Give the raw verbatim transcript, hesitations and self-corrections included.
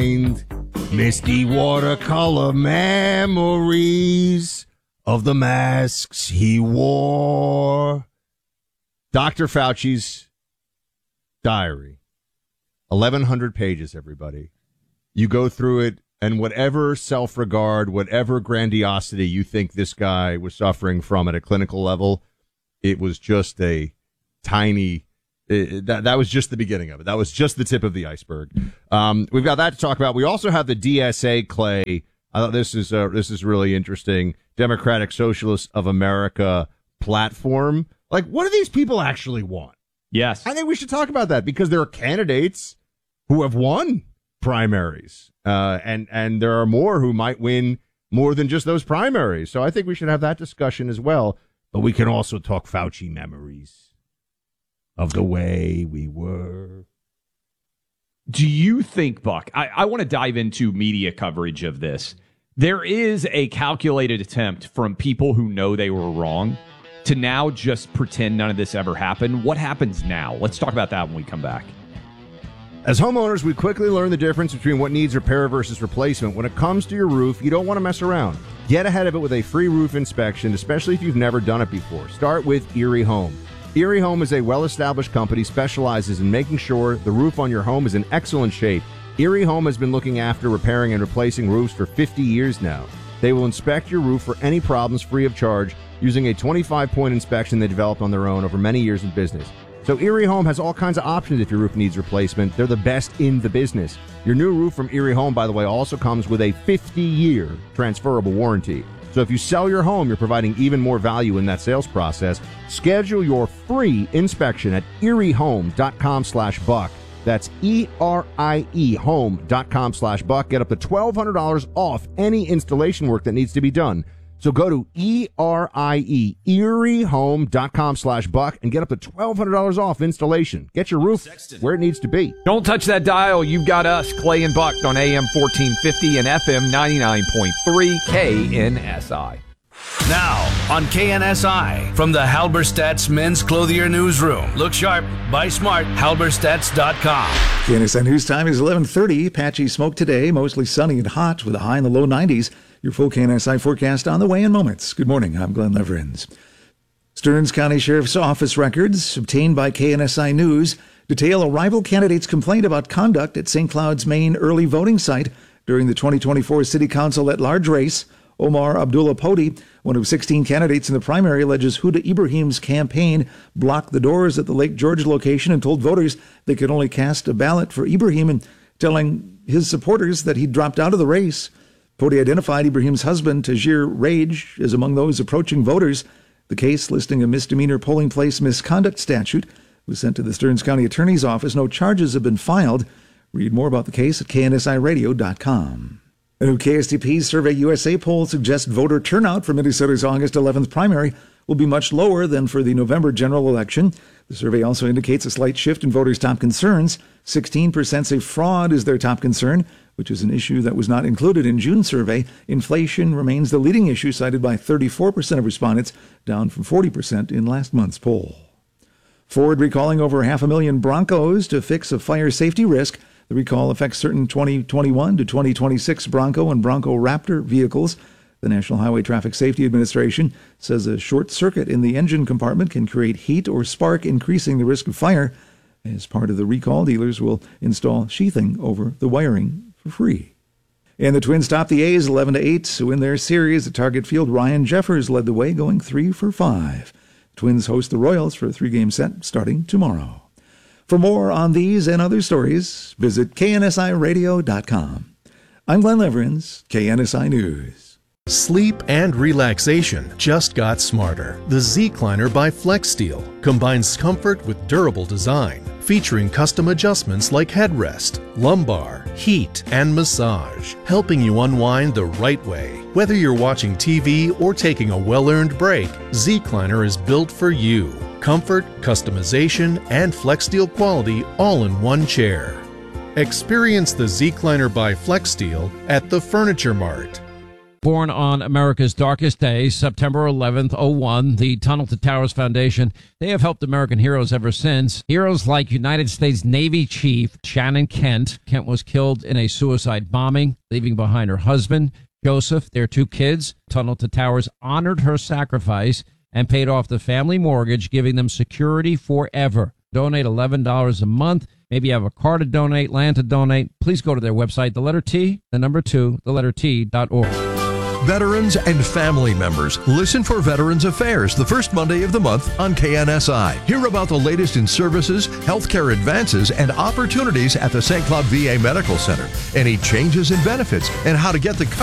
mind. Misty watercolor memories of the masks he wore. Doctor Fauci's diary. eleven hundred pages, everybody. You go through it, and whatever self-regard, whatever grandiosity you think this guy was suffering from at a clinical level, it was just a tiny... It, that, that was just the beginning of it. That was just the tip of the iceberg. Um, we've got that to talk about. We also have the D S A, Clay. I thought this is uh, this is really interesting. Democratic Socialists of America platform. Like, what do these people actually want? Yes. I think we should talk about that because there are candidates who have won primaries. Uh, and, and there are more who might win more than just those primaries. So I think we should have that discussion as well. But we can also talk Fauci memories of the way we were. Do you think, Buck, I, I want to dive into media coverage of this. There is a calculated attempt from people who know they were wrong to now just pretend none of this ever happened. What happens now? Let's talk about that when we come back. As homeowners, we quickly learn the difference between what needs repair versus replacement. When it comes to your roof, you don't want to mess around. Get ahead of it with a free roof inspection, especially if you've never done it before. Start with Erie Home. Erie Home is a well-established company, specializes in making sure the roof on your home is in excellent shape. Erie Home has been looking after repairing and replacing roofs for fifty years now. They will inspect your roof for any problems free of charge using a twenty-five point inspection they developed on their own over many years in business. So Erie Home has all kinds of options if your roof needs replacement. They're the best in the business. Your new roof from Erie Home, by the way, also comes with a fifty-year transferable warranty. So if you sell your home, you're providing even more value in that sales process. Schedule your free inspection at eriehome.com slash buck. That's E R I E home.com slash buck. Get up to twelve hundred dollars off any installation work that needs to be done. So go to E R I E, eriehome.com slash buck, and get up to twelve hundred dollars off installation. Get your roof where it needs to be. Don't touch that dial. You've got us, Clay and Buck, on A M fourteen fifty and F M ninety-nine point three K N S I. Now on K N S I from the Halberstadt's Men's Clothier Newsroom. Look sharp, buy smart, halberstadts dot com. K N S I News Time is eleven thirty. Patchy smoke today, mostly sunny and hot with a high in the low nineties. Your full K N S I forecast on the way in moments. Good morning, I'm Glenn Leverins. Stearns County Sheriff's Office records obtained by K N S I News detail a rival candidate's complaint about conduct at Saint Cloud's main early voting site during the twenty twenty-four City Council at-large race. Omar Abdullah Podi, one of sixteen candidates in the primary, alleges Huda Ibrahim's campaign blocked the doors at the Lake George location and told voters they could only cast a ballot for Ibrahim, and telling his supporters that he dropped out of the race. Podi identified Ibrahim's husband, Tajir Rage, as among those approaching voters. The case, listing a misdemeanor polling place misconduct statute, was sent to the Stearns County Attorney's Office. No charges have been filed. Read more about the case at K N S I radio dot com. A new K S T P Survey U S A poll suggests voter turnout for Minnesota's August eleventh primary will be much lower than for the November general election. The survey also indicates a slight shift in voters' top concerns. sixteen percent say fraud is their top concern, which is an issue that was not included in June's survey. Inflation remains the leading issue, cited by thirty-four percent of respondents, down from forty percent in last month's poll. Ford recalling over half a million Broncos to fix a fire safety risk. The recall affects certain twenty twenty-one to twenty twenty-six Bronco and Bronco Raptor vehicles. The National Highway Traffic Safety Administration says a short circuit in the engine compartment can create heat or spark, increasing the risk of fire. As part of the recall, dealers will install sheathing over the wiring for free. And the Twins topped the A's eleven to eight to win their series at Target Field. Ryan Jeffers led the way, going three for five. Twins host the Royals for a three-game set starting tomorrow. For more on these and other stories, visit K N S I radio dot com. I'm Glenn Leverins, K N S I News. Sleep and relaxation just got smarter. The Z-Cliner by FlexSteel combines comfort with durable design, featuring custom adjustments like headrest, lumbar, heat, and massage, helping you unwind the right way. Whether you're watching T V or taking a well-earned break, Z-Cliner is built for you. Comfort, customization, and FlexSteel quality all in one chair. Experience the Z-Cliner by FlexSteel at the Furniture Mart. Born on America's darkest day, September eleventh, oh one, the Tunnel to Towers Foundation, they have helped American heroes ever since. Heroes like United States Navy Chief Shannon Kent. Kent was killed in a suicide bombing, leaving behind her husband, Joseph, their two kids. Tunnel to Towers honored her sacrifice and paid off the family mortgage, giving them security forever. Donate eleven dollars a month. Maybe you have a car to donate, land to donate. Please go to their website, the letter T, the number two, the letter T dot org. Veterans and family members, listen for Veterans Affairs the first Monday of the month on K N S I. Hear about the latest in services, healthcare advances, and opportunities at the Saint Cloud V A Medical Center. Any changes in benefits and how to get the coverage